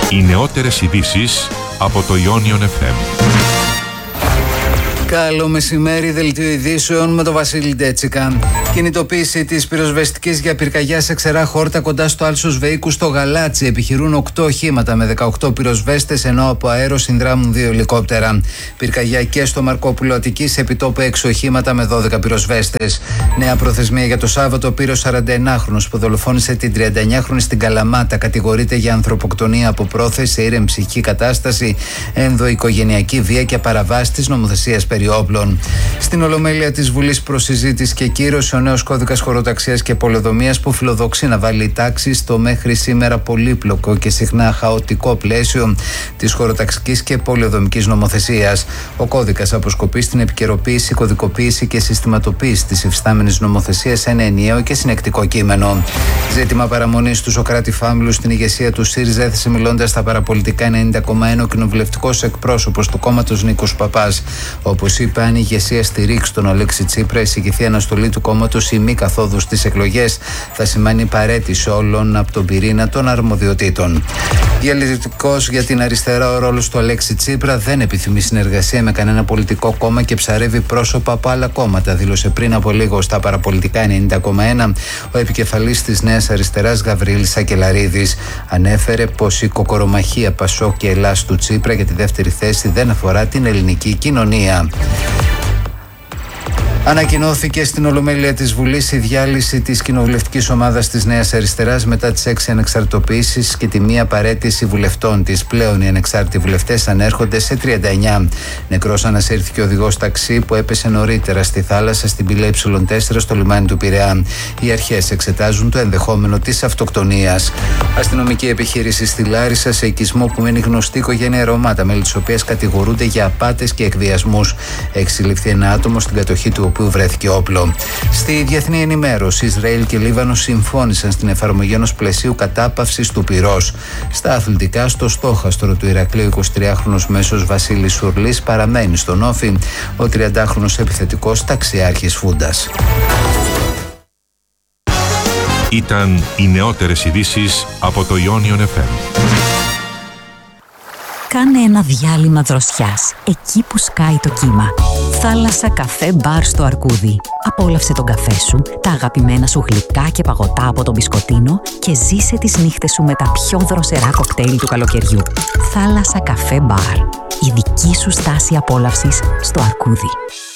Οι νεότερες ειδήσεις από το Ionion FM. Καλό μεσημέρι, δελτίο ειδήσεων με τον Βασίλη Ντέτσικα. Κινητοποίηση της πυροσβεστικής για πυρκαγιά σε ξερά χόρτα κοντά στο Άλσος Βεϊκού στο Γαλάτσι. Επιχειρούν 8 οχήματα με 18 πυροσβέστες, ενώ από αέρο συνδράμουν 2 ελικόπτερα. Πυρκαγιά και στο Μαρκόπουλο Αττικής, επιτόπου 6 οχήματα με 12 πυροσβέστες. Νέα προθεσμία για το Σάββατο. Πύρος 49χρονος που δολοφόνησε την 39χρονη στην Καλαμάτα κατηγορείται για ανθρωποκτονία από πρόθεση, ήρεμη ψυχική κατάσταση, ενδοοικογενειακή βία και παραβάση της νομοθεσίας περί όπλων. Στην Ολομέλεια της Βουλής προσυζήτηση και κύρωση ο νέος κώδικας χωροταξίας και πολεοδομίας που φιλοδοξεί να βάλει τάξη στο μέχρι σήμερα πολύπλοκο και συχνά χαοτικό πλαίσιο της χωροταξικής και πολεοδομικής νομοθεσίας. Ο κώδικας αποσκοπεί στην επικαιροποίηση, κωδικοποίηση και συστηματοποίηση της υφιστάμενης νομοθεσίας σε ένα ενιαίο και συνεκτικό κείμενο. Ζήτημα παραμονής του Σωκράτη Φάμιλου στην ηγεσία του ΣΥΡΙΖΑ έθεσε μιλώντας στα παραπολιτικά 90,1 ο κοινοβουλευτικός εκπρόσωπος του κόμματος Νίκος Παπάς. Όπως είπε, αν η ηγεσία στηρίξει τον Αλέξη Τσίπρα, εισηγηθεί αναστολή του κόμματος ή μη καθόδου στις εκλογές, θα σημαίνει παραίτηση όλων από τον πυρήνα των αρμοδιοτήτων. Διαλυτικός για την αριστερά ο ρόλος του Αλέξη Τσίπρα, δεν επιθυμεί συνεργασία με κανένα πολιτικό κόμμα και ψαρεύει πρόσωπα από άλλα κόμματα, δήλωσε πριν από λίγο στα παραπολιτικά 90,1 ο επικεφαλής της Νέας Αριστεράς Γαβριήλ Σακελαρίδης. Ανέφερε πως η κοκορομαχία Πασόκ και Ελλάς του Τσίπρα για τη δεύτερη θέση δεν αφορά την ελληνική κοινωνία. Ανακοινώθηκε στην Ολομέλεια της Βουλής η διάλυση της κοινοβουλευτικής ομάδας της Νέας Αριστεράς μετά τις 6 ανεξαρτητοποιήσεις και τη μία παραίτηση βουλευτών της. Πλέον οι ανεξάρτητοι βουλευτές ανέρχονται σε 39. Νεκρός ανασύρθηκε ο οδηγός ταξί που έπεσε νωρίτερα στη θάλασσα στην πύλη Ε4 στο λιμάνι του Πειραιά. Οι αρχές εξετάζουν το ενδεχόμενο της αυτοκτονίας. Αστυνομική επιχείρηση στη Λάρισα σε οικισμό που μένει γνωστή οικογένεια Ρωμά, τα μέλη της οποίας κατηγορούνται για απάτες και εκβιασμούς. Έχει συλληφθεί ένα άτομο στην κατοχή του που βρέθηκε όπλο. Στη διεθνή ενημέρωση, Ισραήλ και Λίβανο συμφώνησαν στην εφαρμογή ενός πλαισίου κατάπαυσης του πυρός. Στα αθλητικά, στο στόχαστρο του Ηρακλείου, 23χρονος μέσος Βασίλης Σουρλής παραμένει στον όφι, ο 30χρονος επιθετικός ταξιάρχης Φούντας. Ήταν οι νεότερες ειδήσεις από το Ionion FM. Κάνε ένα διάλειμμα δροσιάς, εκεί που σκάει το κύμα. Θάλασσα, καφέ, μπαρ στο Αρκούδι. Απόλαυσε τον καφέ σου, τα αγαπημένα σου γλυκά και παγωτά από τον μπισκοτίνο και ζήσε τις νύχτες σου με τα πιο δροσερά κοκτέιλ του καλοκαιριού. Θάλασσα, καφέ, μπαρ. Η δική σου στάση απόλαυσης στο Αρκούδι.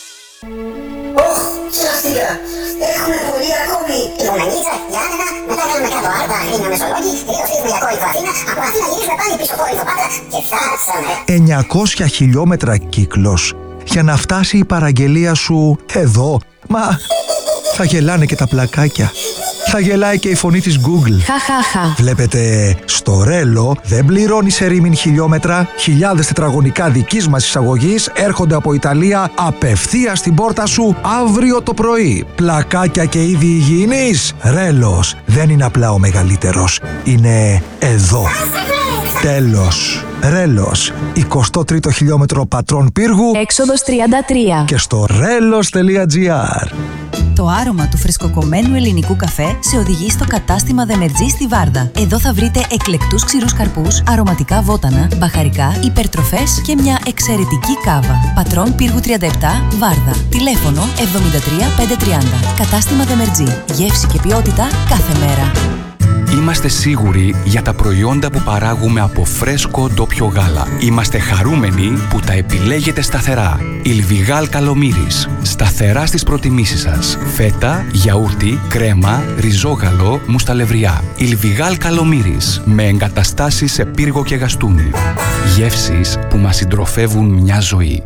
Σωστικά! Έχουμε πολύ ακόμη! Λιμονανίτσα, Γιάννενα, μετά κάνουμε κάτω Άρτα, Αγρίνιο Μεσολόγγι, τελειώσαμε για Κόρινθο Αθήνα, από Αθήνα γυρίσουμε πάλι πίσω Κόρινθο Πάτρα και φτάσαμε. 900 χιλιόμετρα κύκλος για να φτάσει η παραγγελία σου εδώ. Μα θα γελάνε και τα πλακάκια. Θα γελάει και η φωνή της Google. Χαχαχα. Βλέπετε, στο Ρέλο δεν πληρώνεις ερήμην χιλιόμετρα. Χιλιάδες τετραγωνικά δικής μας εισαγωγής έρχονται από Ιταλία απευθείας στην πόρτα σου αύριο το πρωί. Πλακάκια και είδη υγιεινής. Ρέλος δεν είναι απλά ο μεγαλύτερος. Είναι εδώ. Τέλος. Ρέλος, 23ο χιλιόμετρο Πατρών Πύργου, Έξοδος 33. και στο relos.gr. Το άρωμα του φρεσκοκομμένου ελληνικού καφέ σε οδηγεί στο κατάστημα Δεμερτζή στη Βάρδα. Εδώ θα βρείτε εκλεκτούς ξηρούς καρπούς, αρωματικά βότανα, μπαχαρικά, υπερτροφές και μια εξαιρετική κάβα. Πατρών Πύργου 37, Βάρδα. Τηλέφωνο 73 530. Κατάστημα Δεμερτζή. Γεύση και ποιότητα κάθε μέρα. Είμαστε σίγουροι για τα προϊόντα που παράγουμε από φρέσκο ντόπιο γάλα. Είμαστε χαρούμενοι που τα επιλέγετε σταθερά. Ιλβιγάλ Καλομύρης. Σταθερά στις προτιμήσεις σας. Φέτα, γιαούρτι, κρέμα, ριζόγαλο, μουσταλευριά. Ιλβιγάλ Καλομύρης. Με εγκαταστάσεις σε Πύργο και Γαστούνι. Γεύσεις που μας συντροφεύουν μια ζωή.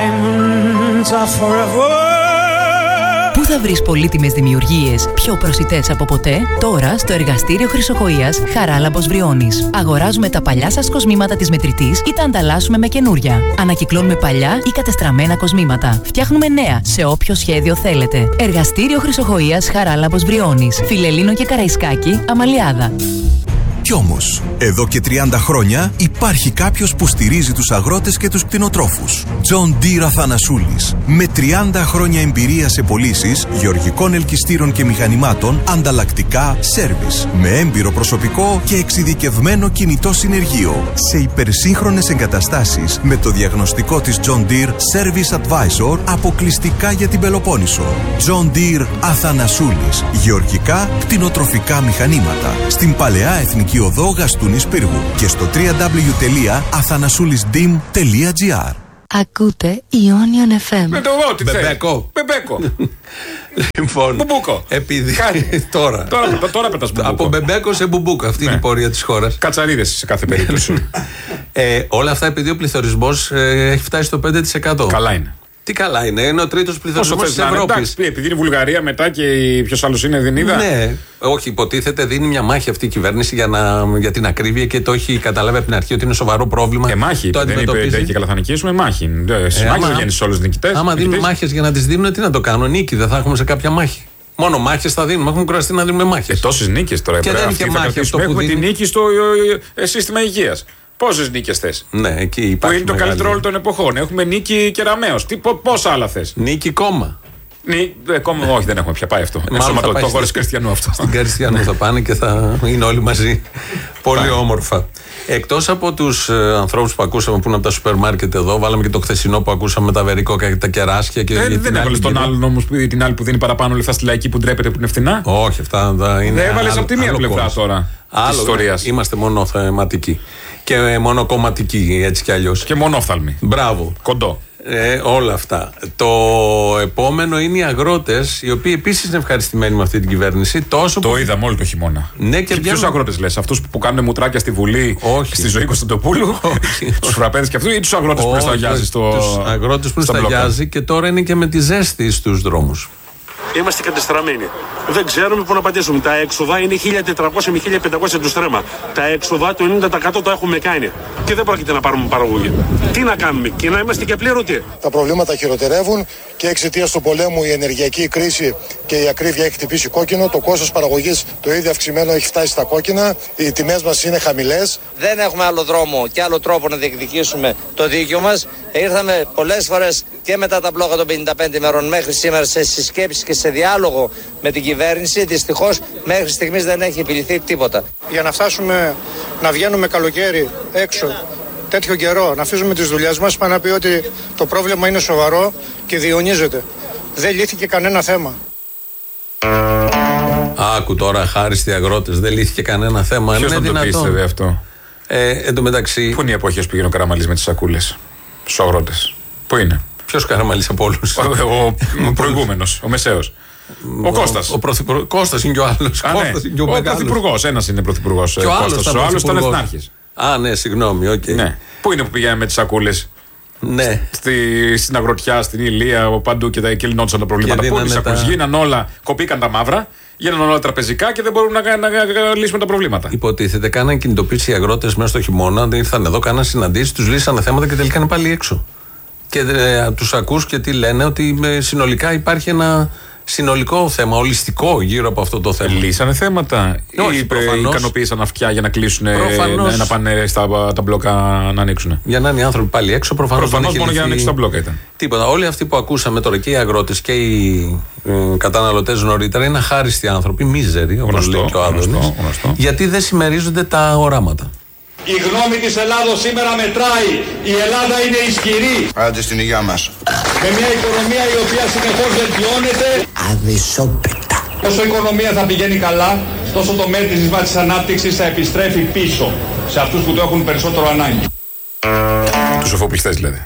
Πού θα βρεις πολύτιμες δημιουργίες πιο προσιτές από ποτέ? Τώρα στο εργαστήριο Χρυσοκοΐας Χαράλαμπος Βριώνης. Αγοράζουμε τα παλιά σας κοσμήματα της μετρητής ή τα ανταλλάσσουμε με καινούρια. Ανακυκλώνουμε παλιά ή κατεστραμμένα κοσμήματα. Φτιάχνουμε νέα σε όποιο σχέδιο θέλετε. Εργαστήριο Χρυσοκοΐας Χαράλαμπος Βριώνης. Φιλελλήνο και Καραϊσκάκη, Αμαλιάδα. Κι όμως, εδώ και 30 χρόνια υπάρχει κάποιος που στηρίζει τους αγρότες και τους κτηνοτρόφους. John Deere Αθανασούλης. Με 30 χρόνια εμπειρία σε πωλήσεις γεωργικών ελκυστήρων και μηχανημάτων, ανταλλακτικά, σέρβις. Με έμπειρο προσωπικό και εξειδικευμένο κινητό συνεργείο. Σε υπερσύγχρονες εγκαταστάσεις με το διαγνωστικό της John Deere Service Advisor αποκλειστικά για την Πελοπόννησο. John Deere Αθανασούλης. Γεωργικά, κτηνοτροφικά μηχανήματα. Στην Παλαιά Εθνική Οδό Γαστούνης Πύργου και στο www.athanasoulisdim.gr. Ακούτε Ionion FM. Με το εγώ τι θέλει. Μπεμπέκο. Λοιπόν, Μπουμπούκο. Επειδή τώρα πετάς Μπουμπούκο. Από Μπεμπέκο σε Μπουμπούκο. Αυτή είναι η πορεία της χώρας. Κατσαρίδες σε κάθε περίπτωση. Όλα αυτά επειδή ο πληθωρισμός έχει φτάσει στο 5%. Καλά είναι. Τι καλά είναι, είναι ο τρίτος πληθωρισμός της Ευρώπης. Επειδή είναι η Βουλγαρία μετά και ποιος άλλος είναι, δεν είδα. Ναι, όχι, υποτίθεται δίνει μια μάχη αυτή η κυβέρνηση για την ακρίβεια και το έχει καταλάβει από την αρχή ότι είναι σοβαρό πρόβλημα. Μάχη. Το αντιμετωπίζει. Δεν είπε καλά, θα νικήσουμε μάχη. Στις μάχες δεν βγαίνεις όλους νικητές. Άμα δίνουν μάχες για να τις δίνουν, τι να το κάνουν, νίκη, δεν θα έχουμε σε κάποια μάχη. Μόνο μάχες θα δίνουμε. Έχουμε κουραστεί να δίνουμε μάχες. Τόσες νίκες τώρα. Και δεν είναι και μάχη αυτό που έχουμε τη νίκη στο σύστημα υγείας. Πόσες νίκες θες? Ναι, εκεί υπάρχει. Που είναι το καλύτερο όλων των εποχών. Έχουμε νίκη Κεραμέως. Πόσα άλλα θες? Νίκη κόμμα. Κόμμα, όχι, δεν έχουμε πια πάει αυτό. Το χώρος Κριστιανού αυτό. Στην Κριστιανού θα πάνε και θα είναι όλοι μαζί. Πολύ όμορφα. Εκτός από τους ανθρώπους που ακούσαμε που είναι από τα σούπερ μάρκετ εδώ, βάλαμε και το χθεσινό που ακούσαμε με τα βερίκοκα και τα κεράσια. Δεν έβαλες τον άλλον όμως, την άλλη που δίνει παραπάνω λεφτά στη λαϊκή που ντρέπεται που είναι φθηνά. Όχι, αυτά είναι. Δεν έβαλες από τη μία πλευρά τώρα της ιστορίας. Είμαστε μόνο θεματικοί. Και μόνο κομματικοί, έτσι κι αλλιώς. Και μονόφθαλμοι. Μπράβο. Κοντό. Όλα αυτά. Το επόμενο είναι οι αγρότες, οι οποίοι επίσης είναι ευχαριστημένοι με αυτή την κυβέρνηση. Το είδαμε όλο το χειμώνα. Ναι, και ποιους αγρότες λες? Αυτούς που κάνουν μουτράκια στη Βουλή, στη ζωή Κωνσταντοπούλου, τους φραπέδες και αυτού, ή τους αγρότες που σταγιάζει τους αγρότες που σταγιάζει και τώρα είναι και με τη ζέστη στους δρόμους. Είμαστε κατεστραμμένοι. Δεν ξέρουμε πού να πατήσουμε. Τα έξοδα είναι 1.400 με 1.500 του στρέμμα. Τα έξοδα το 90% το έχουμε κάνει. Και δεν πρόκειται να πάρουμε παραγωγή. Τι να κάνουμε, και να είμαστε και πλήρωτοι? Τα προβλήματα χειροτερεύουν και εξαιτίας του πολέμου η ενεργειακή κρίση και η ακρίβεια έχει χτυπήσει κόκκινο. Το κόστος παραγωγής το ίδιο αυξημένο έχει φτάσει στα κόκκινα. Οι τιμές μας είναι χαμηλές. Δεν έχουμε άλλο δρόμο και άλλο τρόπο να διεκδικήσουμε το δίκαιο μας. Ήρθαμε πολλές φορές και μετά τα μπλόκα των 55 ημερών μέχρι σήμερα σε συσκέψεις και σε διάλογο με την κυβέρνηση. Δυστυχώς μέχρι στιγμής δεν έχει επιληθεί τίποτα. Για να φτάσουμε να βγαίνουμε καλοκαίρι έξω τέτοιο καιρό, να αφήσουμε τις δουλειές μας, είπα να πει ότι το πρόβλημα είναι σοβαρό και διαιωνίζεται. Δεν λύθηκε κανένα θέμα. Άκου τώρα, χάριστοι αγρότες, δεν λύθηκε κανένα θέμα. Ποιος να το πίστευε αυτό? Εν τω μεταξύ. Πού είναι οι εποχές που γίνει ο Καραμαλής με τις σακούλες στους αγρότες? Πού είναι? Ποιος Καραμαλής από όλους? Ο προηγούμενος, ο μεσαίος. Ο Κώστας. Κώστας είναι και ο άλλος. Ο πρωθυπουργός. Ένας είναι πρωθυπουργός. Ο άλλος ήταν εθνάρχης. Α, ναι, συγγνώμη, οκ. Ναι. Πού είναι που πηγαίναμε με τις σακούλες? Ναι. Στην αγροτιά, στην Ηλία, παντού και λυνόντουσαν τα προβλήματα. Πού είναι οι σακούλες? Γίναν όλα, κοπήκαν τα μαύρα, γίναν όλα τραπεζικά και δεν μπορούν να λύσουμε τα προβλήματα. Υποτίθεται, κάναν κινητοποίηση οι αγρότες μέσα στο χειμώνα, ήρθαν εδώ, κάναν συναντήσεις, τους λύσανε θέματα και τελικά είναι πάλι έξω. Και τους ακούς και τι λένε, ότι συνολικά υπάρχει ένα συνολικό θέμα, ολιστικό γύρω από αυτό το θέμα. Λύσανε θέματα ή ικανοποίησαν αυτιά για να κλείσουν, να πάνε τα μπλόκα να ανοίξουν? Για να είναι οι άνθρωποι πάλι έξω, προφανώς μόνο για να ανοίξουν τα μπλόκα ήταν. Τίποτα. Όλοι αυτοί που ακούσαμε τώρα, και οι αγρότες και οι καταναλωτές νωρίτερα, είναι αχάριστοι άνθρωποι, μίζεροι, όπως λέει και ο Άδωνης, γιατί δεν συμμερίζονται τα οράματα. Η γνώμη της Ελλάδος σήμερα μετράει. Η Ελλάδα είναι ισχυρή. Άντε στην υγειά μας. Με μια οικονομία η οποία συνεχώς βελτιώνεται. Αδυσόπιτα. Όσο η οικονομία θα πηγαίνει καλά, τόσο το μέτρησμα της ανάπτυξης θα επιστρέφει πίσω σε αυτούς που το έχουν περισσότερο ανάγκη. Τους εφοπλιστές δηλαδή.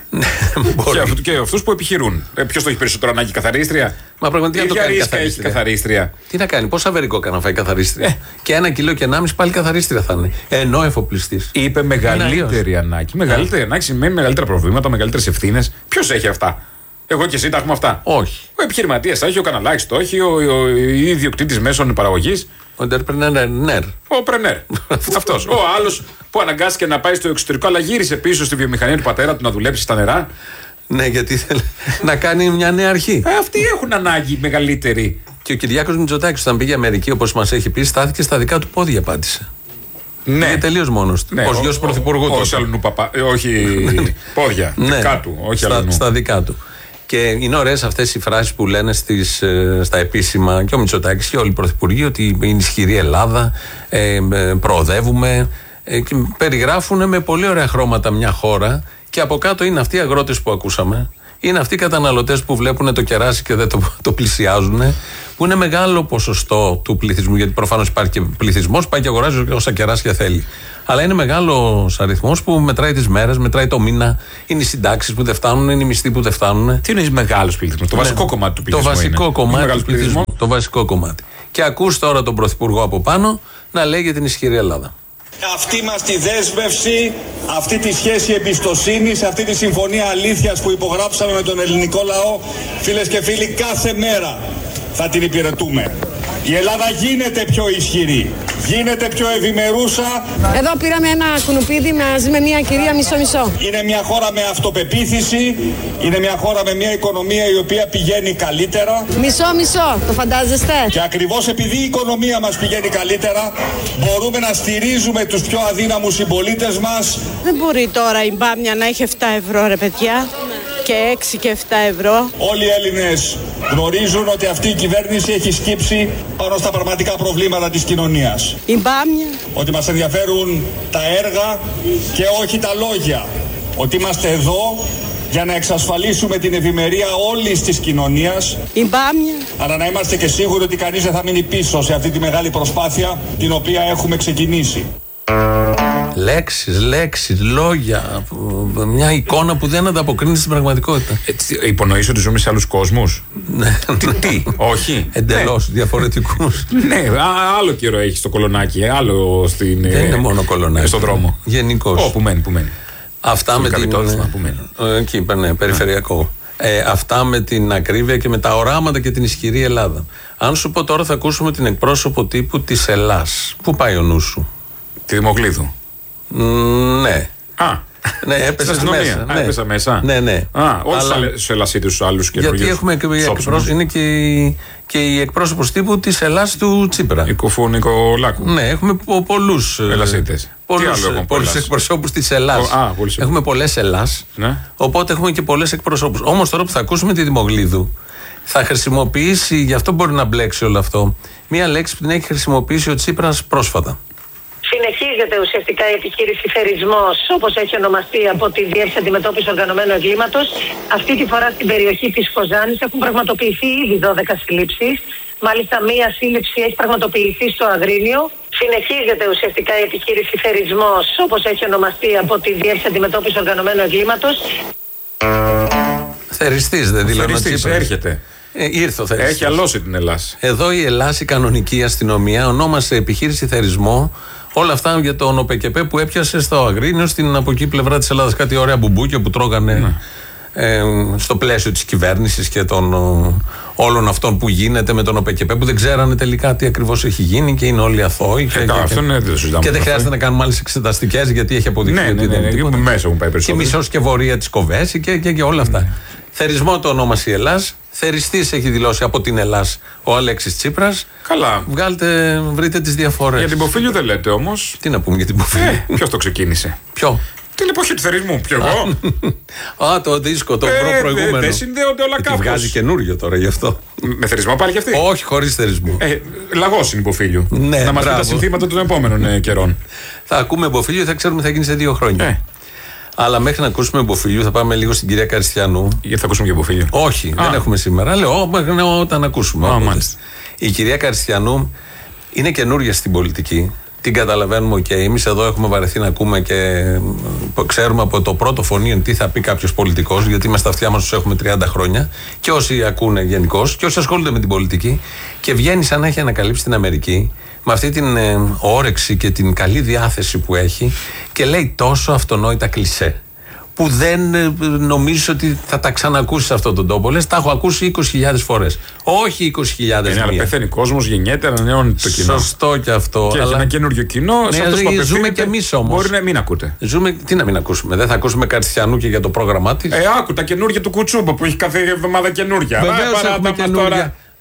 Και αυτούς που επιχειρούν. Ποιος το έχει περισσότερο ανάγκη, καθαρίστρια? Μα πραγματικά το κάνει καθαρίστρια. Τι να κάνει, πόσα βερικό να φάει καθαρίστρια? Και 1,5 κιλό και 1,5 πάλι καθαρίστρια θα είναι. Ενώ εφοπλιστής. Είπε μεγαλύτερη ανάγκη. Μεγαλύτερη ανάγκη σημαίνει μεγαλύτερα προβλήματα, μεγαλύτερες ευθύνες. Ποιος έχει αυτά? Εγώ και εσύ τα έχουμε αυτά? Όχι. Ο επιχειρηματίας τα έχει, ο καναλάκης το έχει, ο ιδιοκτήτης μέσων παραγωγής. Ο entrepreneur. Ο πρενέρ. Αυτός. Ο άλλος που αναγκάστηκε να πάει στο εξωτερικό, αλλά γύρισε πίσω στη βιομηχανία του πατέρα του να δουλέψει στα νερά. Ναι, γιατί θέλει να κάνει μια νέα αρχή. Αυτοί έχουν ανάγκη μεγαλύτερη. Και ο Κυριάκος Μητσοτάκης, όταν πήγε Αμερική, όπως μας έχει πει, στάθηκε στα δικά του πόδια, πάτησε. Ναι. Και τελείως μόνος του. Ως γιος πρωθυπουργού. Όχι αλλού όχι πόδια. Δικά του. Όχι στα δικά του. Και είναι ωραίες αυτές οι φράσεις που λένε στα επίσημα και ο Μητσοτάκης και όλοι οι πρωθυπουργοί ότι είναι ισχυρή Ελλάδα, προοδεύουμε. Και περιγράφουν με πολύ ωραία χρώματα μια χώρα και από κάτω είναι αυτοί οι αγρότες που ακούσαμε. Είναι αυτοί οι καταναλωτές που βλέπουν το κεράσι και δεν το πλησιάζουν, που είναι μεγάλο ποσοστό του πληθυσμού, γιατί προφανώς υπάρχει και πληθυσμός, πάει και αγοράζει όσα κεράσια θέλει. Αλλά είναι μεγάλος αριθμός που μετράει τις μέρες, μετράει το μήνα, είναι οι συντάξεις που δεν φτάνουν, είναι οι μισθοί που δεν φτάνουν. Τι είναι μεγάλος πληθυσμός, το βασικό κομμάτι του πληθυσμού. Το βασικό κομμάτι. Και ακούς τώρα τον Πρωθυπουργό από πάνω να λέει για την ισχυρή Ελλάδα. Αυτή μας τη δέσμευση, αυτή τη σχέση εμπιστοσύνης, αυτή τη συμφωνία αλήθειας που υπογράψαμε με τον ελληνικό λαό, φίλες και φίλοι, κάθε μέρα θα την υπηρετούμε. Η Ελλάδα γίνεται πιο ισχυρή, γίνεται πιο ευημερούσα. Εδώ πήραμε ένα κουνουπίδι μαζί με μια κυρία μισό-μισό. Είναι μια χώρα με αυτοπεποίθηση, είναι μια χώρα με μια οικονομία η οποία πηγαίνει καλύτερα. Μισό-μισό, το φαντάζεστε. Και ακριβώς επειδή η οικονομία μας πηγαίνει καλύτερα, μπορούμε να στηρίζουμε τους πιο αδύναμους συμπολίτες μας. Δεν μπορεί τώρα η μπάμια να έχει 7 ευρώ, ρε παιδιά. Και 6 και 7 ευρώ. Όλοι οι Έλληνες γνωρίζουν ότι αυτή η κυβέρνηση έχει σκύψει πάνω στα πραγματικά προβλήματα της κοινωνίας. Η μπάμια. Ότι μας ενδιαφέρουν τα έργα και όχι τα λόγια. Ότι είμαστε εδώ για να εξασφαλίσουμε την ευημερία όλης της κοινωνίας. Η μπάμια. Αλλά να είμαστε και σίγουροι ότι κανείς δεν θα μείνει πίσω σε αυτή τη μεγάλη προσπάθεια την οποία έχουμε ξεκινήσει. Λέξεις, λόγια, μια εικόνα που δεν ανταποκρίνεται στην πραγματικότητα. Υπονοείς ότι ζούμε σε άλλους κόσμους? Τι, όχι. Εντελώς διαφορετικούς. Ναι, άλλο καιρό έχει στο Κολονάκι, άλλο στην. Δεν είναι μόνο Κολονάκι. Στον δρόμο. Γενικώς. Που μένει. Αυτά με την. Εκεί είπα, ναι, περιφερειακό. Αυτά με την ακρίβεια και με τα οράματα και την ισχυρή Ελλάδα. Αν σου πω τώρα θα ακούσουμε την εκπρόσωπο τύπου της Ελλάς. Πού πάει ο νους σου? Τη Δημοκλίδου. Ναι. Ναι, έπεσες μέσα. Ναι. Έπεσα μέσα. Ναι. Όχι στους Ελλασίτες, στους άλλους καινούριους. Γιατί έχουμε είναι και η εκπρόσωπος τύπου της Ελλάς του Τσίπρα. Η Κουφού Νικολάκου. Ναι, έχουμε πολλούς Ελλασίτες. Πολλούς εκπροσώπους της Ελλάς. Έχουμε πολλές Ελλάς. Ναι. Οπότε έχουμε και πολλές εκπροσώπους. Όμως τώρα που θα ακούσουμε τη Δημοκλίδου, θα χρησιμοποιήσει, γι' αυτό μπορεί να μπλέξει όλο αυτό, μία λέξη που την έχει χρησιμοποιήσει ο Τσίπρας πρόσφατα. Συνεχίζεται ουσιαστικά η επιχείρηση Θερισμός, όπως έχει ονομαστεί από τη Διεύθυνση Αντιμετώπισης Οργανωμένου Εγκλήματος. Αυτή τη φορά στην περιοχή της Κοζάνης έχουν πραγματοποιηθεί ήδη 12 συλλήψεις. Μάλιστα, μία σύλληψη έχει πραγματοποιηθεί στο Αγρίνιο. Συνεχίζεται ουσιαστικά η επιχείρηση Θερισμός, όπως έχει ονομαστεί από τη Διεύθυνση Αντιμετώπισης Οργανωμένου Εγκλήματος. Θεριστής, δεν δηλώνω. Έρχεται. Ήρθε ο Θεριστής. Έχει αλώσει την Ελλάδα. Εδώ η Ελλάδα, η κανονική αστυνομία, ονόμασε επιχείρηση Θερισμό. Όλα αυτά για τον ΟΠΕΚΕΠΕ που έπιασε στο Αγρίνιο, στην από εκεί πλευρά της Ελλάδας. Κάτι ωραία μπουμπούκια που τρώγανε στο πλαίσιο της κυβέρνησης και των όλων αυτών που γίνεται με τον ΟΠΕΚΕΠΕ, που δεν ξέρανε τελικά τι ακριβώς έχει γίνει και είναι όλοι αθώοι. Και δεν χρειάζεται να κάνουμε άλλες εξεταστικές, γιατί έχει αποδειχθεί ότι δεν είναι τίποτα. Και μισοσκευωρία της Κοβέση και όλα αυτά. Θερισμό το ονόμασε η Ελλάς. Θεριστής έχει δηλώσει από την Ελλάς ο Αλέξης Τσίπρας. Καλά. Βρείτε τις διαφορές. Για την Ποφίλιο δεν λέτε όμως. Τι να πούμε για την Ποφίλιο. Ποιος το ξεκίνησε? Ποιο? Την εποχή του θερισμού. Ποιο εγώ? Το δίσκο, το προηγούμενο. Δεν συνδέονται όλα κάπως. Βγάζει καινούριο τώρα γι' αυτό. Με θερισμό πάλι κι αυτή? Όχι, χωρίς θερισμό. Λαγός είναι η Ποφίλιο. Ναι, να μας πει τα συνθήματα των επόμενων καιρών. Θα ακούμε Ποφίλιο, θα ξέρουμε θα γίνει σε 2 χρόνια. Αλλά μέχρι να ακούσουμε Μποφίλιου θα πάμε λίγο στην κυρία Καριστιανού. Γιατί θα ακούσουμε και Μποφίλιου? Όχι, δεν έχουμε σήμερα. Λέω όταν ακούσουμε. Η κυρία Καριστιανού είναι καινούργια στην πολιτική. Την καταλαβαίνουμε εμείς εδώ έχουμε βαρεθεί να ακούμε και ξέρουμε από το πρώτο φωνήεν τι θα πει κάποιος πολιτικός, γιατί με στα αυτιά μας τους έχουμε 30 χρόνια. Και όσοι ακούνε γενικώς και όσοι ασχολούνται με την πολιτική. Και βγαίνει σαν να έχει ανακαλύψει την Αμερική, με αυτή την όρεξη και την καλή διάθεση που έχει, και λέει τόσο αυτονόητα κλισέ που δεν νομίζεις ότι θα τα ξανακούσεις σε αυτόν τον τόπο. Λες, τα έχω ακούσει 20.000 φορές. Όχι 20.000. Αλλά πεθαίνει κόσμος, γεννιέται, ανανεώνει το κοινό. Σωστό και αυτό. Και έχει ένα καινούριο κοινό. Ζούμε και εμείς όμως. Μπορεί να μην ακούτε. Τι να μην ακούσουμε? Δεν θα ακούσουμε Καριστιανού και για το πρόγραμμά της? Άκου τα καινούργια του Κουτσούμπα που έχει κάθε εβδομάδα καινούργια. Βεβαίως έχουμε καινούργια.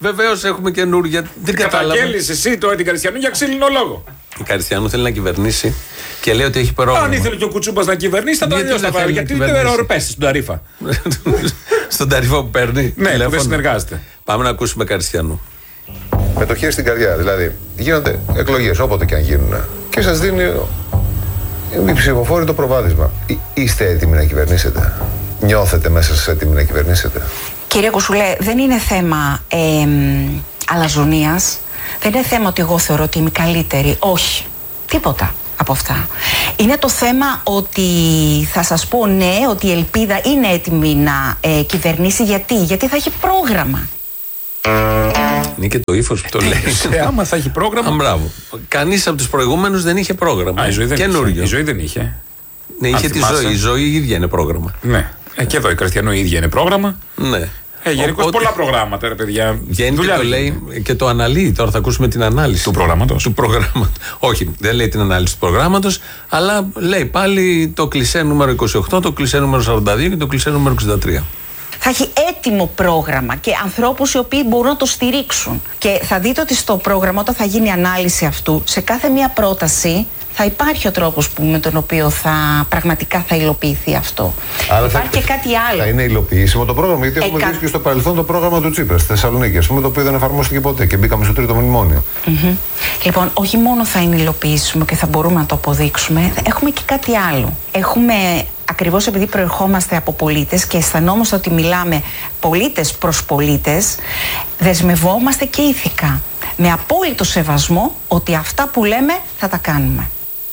Βεβαίως έχουμε καινούργια. Δεν κατάλαβα. Καταγγέλεις εσύ την Καριστιανού για ξύλινο λόγο. Η Καριστιανού θέλει να κυβερνήσει και λέει ότι έχει πρόγραμμα. Αν ήθελε και ο Κουτσούμπας να κυβερνήσει, θα το αλλιώς θα πάρει. Γιατί δεν ορπέσει στον Ταρίφα. Στον Ταρίφα που παίρνει. Ναι, που δεν συνεργάζεται. Πάμε να ακούσουμε Καριστιανού. Με το χέρι στην καρδιά. Δηλαδή, γίνονται εκλογές όποτε και αν γίνουν και σας δίνει οι ψηφοφόροι το προβάδισμα. Είστε έτοιμοι να κυβερνήσετε? Νιώθετε μέσα σας έτοιμοι να κυβερνήσετε? Κύριε Κουσουλέ, δεν είναι θέμα αλαζονίας. Δεν είναι θέμα ότι εγώ θεωρώ ότι είμαι καλύτερη. Όχι. Τίποτα από αυτά. Είναι το θέμα ότι θα σας πω ναι, ότι η Ελπίδα είναι έτοιμη να κυβερνήσει. Γιατί θα έχει πρόγραμμα. Είναι και το ύφος που το λέει. Άμα θα έχει πρόγραμμα. Μπράβο. Κανείς από τους προηγούμενους δεν είχε πρόγραμμα. Η ζωή δεν είχε. Ναι, είχε τη ζωή. Η ζωή η ίδια είναι πρόγραμμα. Ναι. Και εδώ η Καριστιανού η ίδια είναι πρόγραμμα. Ναι. Γενικώς πολλά προγράμματα, ρε παιδιά. Βγαίνει και το λέει και το αναλύει. Τώρα θα ακούσουμε την ανάλυση του προγράμματος. Όχι, δεν λέει την ανάλυση του προγράμματος, αλλά λέει πάλι το κλισέ νούμερο 28, το κλισέ νούμερο 42 και το κλισέ νούμερο 63. Θα έχει έτοιμο πρόγραμμα και ανθρώπους οι οποίοι μπορούν να το στηρίξουν. Και θα δείτε ότι στο πρόγραμμα, όταν θα γίνει ανάλυση αυτού, σε κάθε μία πρόταση θα υπάρχει ο τρόπος με τον οποίο πραγματικά θα υλοποιηθεί αυτό. Άρα υπάρχει και κάτι άλλο. Θα είναι υλοποιήσιμο το πρόγραμμα, γιατί έχουμε δει και στο παρελθόν το πρόγραμμα του Τσίπρα στη Θεσσαλονίκη, ας πούμε, το οποίο δεν εφαρμόστηκε ποτέ και μπήκαμε στο τρίτο μνημόνιο. Λοιπόν, όχι μόνο θα είναι υλοποιήσιμο και θα μπορούμε να το αποδείξουμε, έχουμε και κάτι άλλο. Έχουμε, ακριβώς επειδή προερχόμαστε από πολίτες και αισθανόμαστε ότι μιλάμε πολίτες προς πολίτες, δεσμευόμαστε και ηθικά. Με απόλυτο σεβασμό ότι αυτά που λέμε θα τα κάνουμε.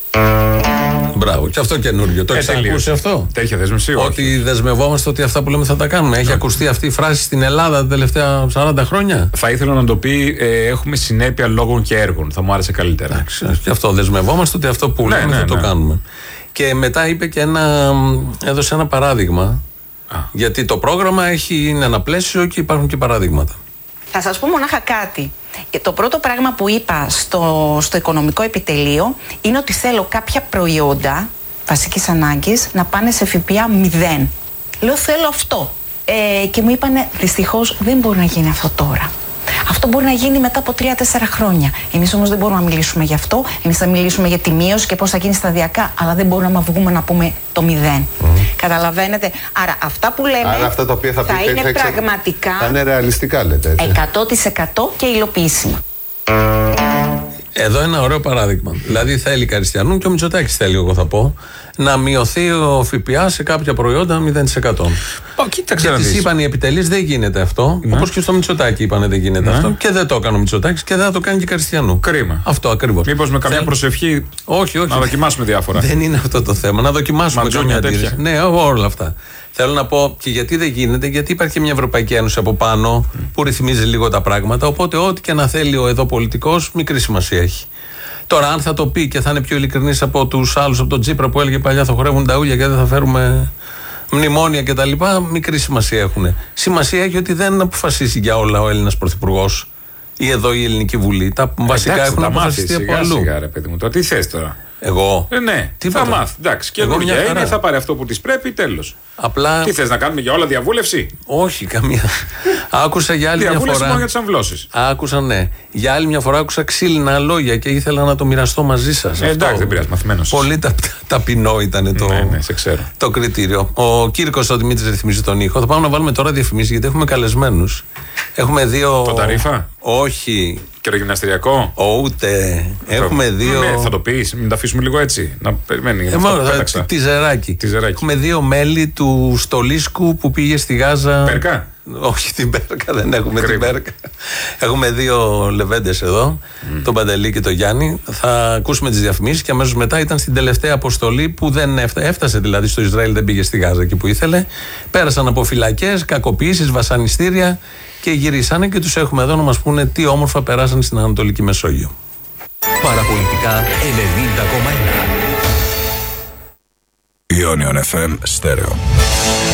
Μπράβο, και αυτό καινούριο. Το έχεις ακούσει αυτό? Τέτοια δέσμευση, ότι δεσμευόμαστε ότι αυτά που λέμε θα τα κάνουμε. Έχει ακουστεί αυτή η φράση στην Ελλάδα τα τελευταία 40 χρόνια? Θα ήθελα να το πει, έχουμε συνέπεια λόγων και έργων. Θα μου άρεσε καλύτερα. Και αυτό, δεσμευόμαστε ότι αυτό που λέμε θα το κάνουμε. Και μετά είπε και έδωσε ένα παράδειγμα. Γιατί το πρόγραμμα είναι ένα πλαίσιο και υπάρχουν και παραδείγματα. Θα σας πω μονάχα κάτι. Το πρώτο πράγμα που είπα στο οικονομικό επιτελείο είναι ότι θέλω κάποια προϊόντα βασικής ανάγκης να πάνε σε ΦΠΑ 0. Λέω θέλω αυτό. Και μου είπανε δυστυχώς δεν μπορεί να γίνει αυτό τώρα. Αυτό μπορεί να γίνει μετά από 3-4 χρόνια. Εμείς όμως δεν μπορούμε να μιλήσουμε γι' αυτό. Εμείς θα μιλήσουμε για τη μείωση και πώς θα γίνει σταδιακά, αλλά δεν μπορούμε να βγούμε να πούμε το 0. Καταλαβαίνετε. Άρα αυτά που λέμε αυτά τα οποία θα είναι πραγματικά. Θα είναι ρεαλιστικά, λέτε. 100% και υλοποιήσιμα. Εδώ ένα ωραίο παράδειγμα. Δηλαδή θέλει Καριστιανού και ο Μητσοτάκης θέλει, εγώ θα πω, να μειωθεί ο ΦΠΑ σε κάποια προϊόντα 0%. Κοίταξε και τις είπαν οι επιτελείς δεν γίνεται αυτό. Όπως και στο Μητσοτάκη είπανε δεν γίνεται αυτό. Και δεν το έκανε ο Μητσοτάκης και δεν θα το κάνει και Καριστιανού. Κρίμα. Αυτό ακριβώς. Μήπως με καμιά προσευχή. Όχι. Να δοκιμάσουμε διάφορα. Δεν είναι αυτό το θέμα. Να δοκιμάσουμε καμιά αντίρρηση. Ναι, όλα αυτά. Θέλω να πω και γιατί δεν γίνεται, γιατί υπάρχει και μια Ευρωπαϊκή Ένωση από πάνω που ρυθμίζει λίγο τα πράγματα. Οπότε, ό,τι και να θέλει ο εδώ πολιτικός, μικρή σημασία έχει. Τώρα, αν θα το πει και θα είναι πιο ειλικρινής από τους άλλους, από τον Τσίπρα που έλεγε παλιά θα χορεύουν τα ούλια και δεν θα φέρουμε μνημόνια κτλ., μικρή σημασία έχουν. Σημασία έχει ότι δεν αποφασίσει για όλα ο Έλληνας Πρωθυπουργός ή εδώ η Ελληνική Βουλή. Τα βασικά έχουν αποφασιστεί από αλλού. Σιγά, ρε παιδί μου, το τι θες τώρα? Εγώ. Ναι, θα μάθει. Εντάξει, και εγώ είναι, θα πάρει αυτό που της πρέπει, τέλος. Απλά. Τι θες να κάνουμε για όλα διαβούλευση? Όχι, καμία. Άκουσα για άλλη μια φορά. Διαβούλευση μόνο για τις αμβλώσεις. Άκουσα, ναι. Για άλλη μια φορά άκουσα ξύλινα λόγια και ήθελα να το μοιραστώ μαζί σας. Εντάξει, δεν πειράζει, μαθημένος. Πολύ ταπεινό ήταν το κριτήριο. Ο Κύρκος ο Δημήτρης ρυθμίζει τον ήχο. Θα πάμε να βάλουμε τώρα διαφημίσεις γιατί έχουμε καλεσμένους. Έχουμε δύο. Το Ταρίφα? Όχι. Καιρογυμναστηριακό? Ούτε. Έχουμε δύο. Ναι, θα το πεις, μην τα αφήσουμε λίγο έτσι. Να περιμένει. Τη Ζεράκη. Έχουμε δύο μέλη του Στολίσκου που πήγε στη Γάζα. Πέρκα? Όχι την Πέρκα, δεν έχουμε την Πέρκα. Έχουμε δύο λεβέντες εδώ, τον Παντελή και τον Γιάννη. Θα ακούσουμε τις διαφημίσεις και αμέσως μετά ήταν στην τελευταία αποστολή που δεν έφτασε δηλαδή στο Ισραήλ, δεν πήγε στη Γάζα εκεί που ήθελε. Πέρασαν από φυλακές, κακοποιήσεις, βασανιστήρια και γυρίσανε και τους έχουμε εδώ να μας πούνε τι όμορφα περάσαν στην Ανατολική Μεσόγειο. Παραπολιτικά 90,1 Ionion FM Stereo.